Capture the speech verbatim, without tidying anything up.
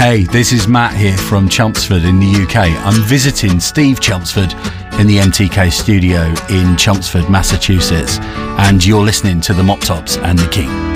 Hey, this is Matt here from Chelmsford in the U K. I'm visiting Steve Chelmsford in the M T K studio in Chelmsford, Massachusetts, and you're listening to the Mop Tops and the King.